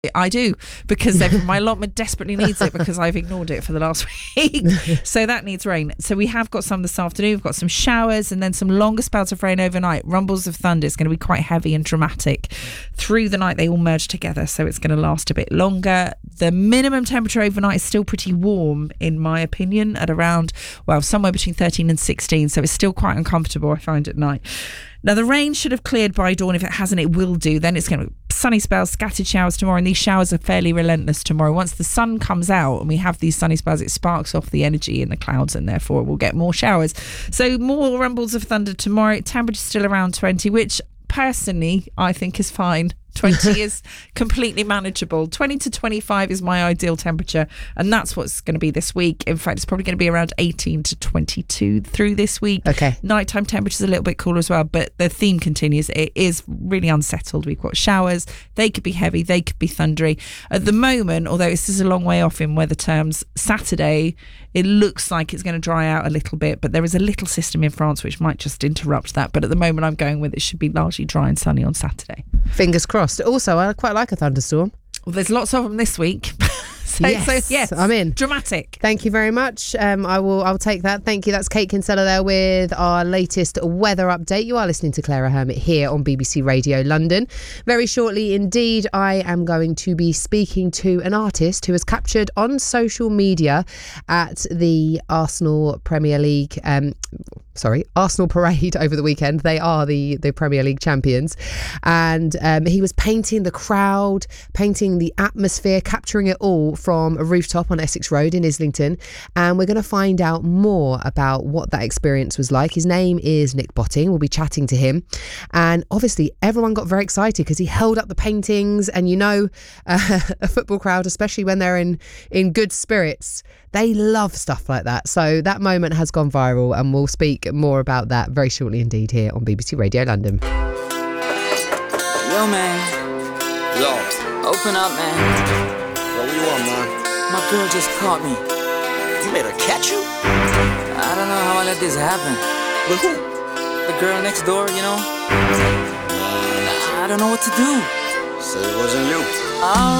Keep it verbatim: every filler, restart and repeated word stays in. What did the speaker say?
I do, because my allotment desperately needs it because I've ignored it for the last week. So that needs rain. So we have got some this afternoon. We've got some showers and then some longer spells of rain overnight. Rumbles of thunder. It's going to be quite heavy and dramatic. Through the night, they all merge together, so it's going to last a bit longer. The minimum temperature overnight is still pretty warm, in my opinion, at around, well, somewhere between thirteen and sixteen. So it's still quite uncomfortable, I find, at night. Now, the rain should have cleared by dawn. If it hasn't, it will do. Then it's going to be sunny spells, scattered showers tomorrow, and these showers are fairly relentless tomorrow. Once the sun comes out and we have these sunny spells, it sparks off the energy in the clouds, and therefore we'll get more showers. So more rumbles of thunder tomorrow. Temperature still around twenty, which personally I think is fine. twenty is completely manageable. twenty to twenty-five is my ideal temperature, and that's what's going to be this week. In fact, it's probably going to be around eighteen to twenty-two through this week. Okay. Nighttime temperatures a little bit cooler as well, but the theme continues. It is really unsettled. We've got showers. They could be heavy. They could be thundery. At the moment, although this is a long way off in weather terms, Saturday, it looks like it's going to dry out a little bit, but there is a little system in France which might just interrupt that. But at the moment, I'm going with it should be largely dry and sunny on Saturday. Fingers crossed. Also, I quite like a thunderstorm. Well, there's lots of them this week. so, yes, so, yes, I'm in. Dramatic. Thank you very much. Um, I will I'll take that. Thank you. That's Kate Kinsella there with our latest weather update. You are listening to Clara Hermit here on B B C Radio London. Very shortly indeed, I am going to be speaking to an artist who was captured on social media at the Arsenal Premier League um, sorry, Arsenal parade over the weekend. They are the, the Premier League champions. And um, he was painting the crowd, painting the atmosphere, capturing it all from a rooftop on Essex Road in Islington. And we're going to find out more about what that experience was like. His name is Nick Botting. We'll be chatting to him. And obviously, everyone got very excited because he held up the paintings. And you know, uh, a football crowd, especially when they're in, in good spirits, they love stuff like that. So that moment has gone viral, and we'll speak more about that very shortly indeed here on B B C Radio London. Yo, man. Yo. Open up, man. Yo, what you want, man? My girl just caught me. You made her catch you? I don't know how I let this happen. With who? The girl next door, you know? I don't know what to do. Said it wasn't you. All